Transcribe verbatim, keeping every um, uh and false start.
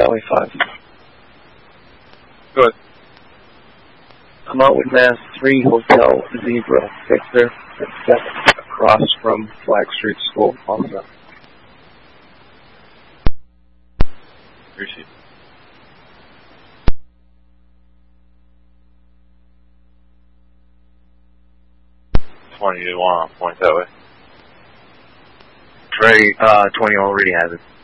Charlie five. Good. I'm out with Mass three Hotel Zebra Victor seven across from Flag Street School also. Appreciate it. twenty, you want to point that way? Ready, uh, twenty already has it.